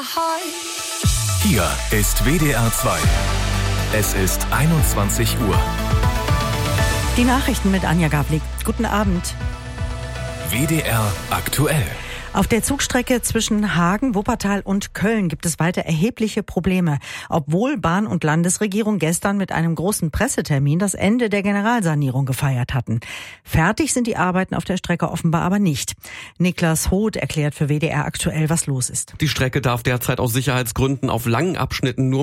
Hier ist WDR 2. Es ist 21 Uhr. Die Nachrichten mit Anja Gablik. Guten Abend. WDR aktuell. Auf der Zugstrecke zwischen Hagen, Wuppertal und Köln gibt es weiter erhebliche Probleme, obwohl Bahn- und Landesregierung gestern mit einem großen Pressetermin das Ende der Generalsanierung gefeiert hatten. Fertig sind die Arbeiten auf der Strecke offenbar aber nicht. Niklas Hoth erklärt für WDR aktuell, was los ist. Die Strecke darf derzeit aus Sicherheitsgründen auf langen Abschnitten nur